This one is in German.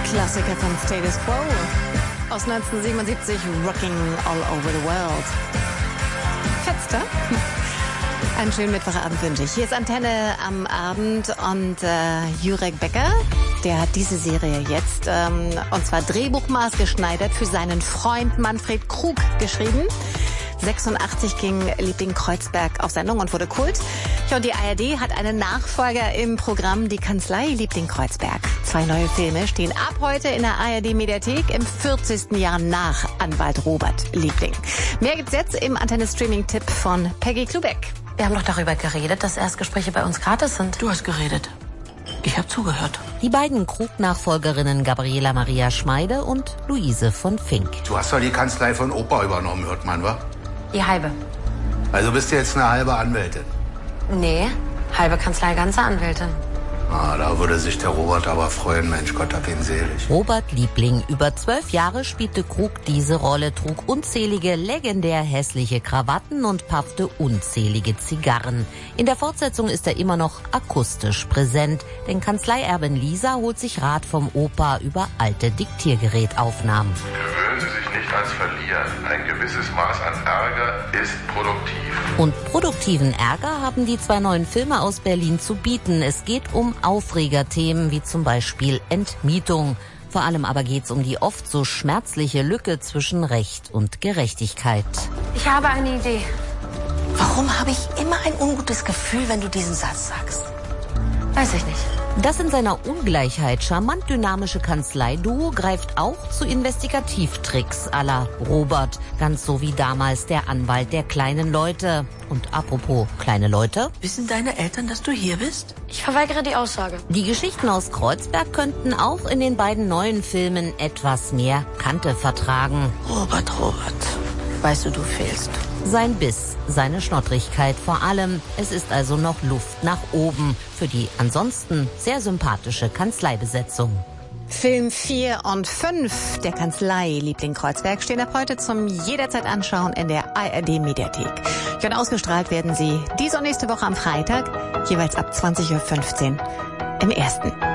Klassiker von Status Quo aus 1977, Rocking All Over the World. Fetster? Einen schönen Mittwochabend wünsche ich. Hier ist Antenne am Abend und Jurek Becker, der hat diese Serie jetzt, und zwar drehbuchmaßgeschneidert für seinen Freund Manfred Krug geschrieben. 86 ging Liebling Kreuzberg auf Sendung und wurde Kult. Ja, und die ARD hat einen Nachfolger im Programm, die Kanzlei Liebling Kreuzberg. 2 neue Filme stehen ab heute in der ARD-Mediathek im 40. Jahr nach Anwalt Robert Liebling. Mehr gibt's jetzt im Antenne-Streaming-Tipp von Peggy Klubeck. Wir haben doch darüber geredet, dass Erstgespräche bei uns gratis sind. Du hast geredet. Ich habe zugehört. Die beiden Krug-Nachfolgerinnen Gabriela Maria Schmeide und Luise von Fink. Du hast doch die Kanzlei von Opa übernommen, hört man, wa? Die halbe. Also bist du jetzt eine halbe Anwältin? Nee, halbe Kanzlei, ganze Anwältin. Ah, da würde sich der Robert aber freuen, Mensch, Gott hab ihn selig. Robert Liebling. Über 12 Jahre spielte Krug diese Rolle, trug unzählige, legendär hässliche Krawatten und paffte unzählige Zigarren. In der Fortsetzung ist er immer noch akustisch präsent, denn Kanzleierbin Lisa holt sich Rat vom Opa über alte Diktiergerätaufnahmen. Gewöhnen Sie sich nicht ans Verlieren. Ein gewisses Maß an Ärger ist produktiv. Und produktiven Ärger haben die 2 neuen Filme aus Berlin zu bieten. Es geht um Aufregerthemen wie zum Beispiel Entmietung. Vor allem aber geht's um die oft so schmerzliche Lücke zwischen Recht und Gerechtigkeit. Ich habe eine Idee. Warum habe ich immer ein ungutes Gefühl, wenn du diesen Satz sagst? Weiß ich nicht. Das in seiner Ungleichheit charmant dynamische Kanzleiduo greift auch zu Investigativtricks à la Robert, ganz so wie damals der Anwalt der kleinen Leute. Und apropos kleine Leute. Wissen deine Eltern, dass du hier bist? Ich verweigere die Aussage. Die Geschichten aus Kreuzberg könnten auch in den beiden neuen Filmen etwas mehr Kante vertragen. Robert, weißt du, du fehlst. Sein Biss, seine Schnottrigkeit vor allem. Es ist also noch Luft nach oben für die ansonsten sehr sympathische Kanzleibesetzung. Film 4 und 5 der Kanzlei Liebling Kreuzberg stehen ab heute zum jederzeit anschauen in der ARD-Mediathek. Ja, und ausgestrahlt werden sie diese und nächste Woche am Freitag, jeweils ab 20:15 Uhr im Ersten.